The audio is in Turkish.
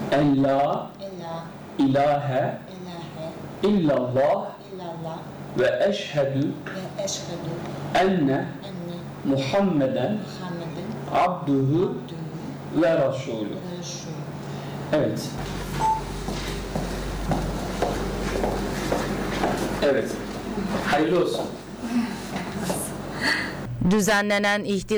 en la ilahe illallah ve eşhedü enne Muhammeden abduhu ve rasulü. Evet. Evet. Hayırlı olsun. Düzenlenen ihtilaf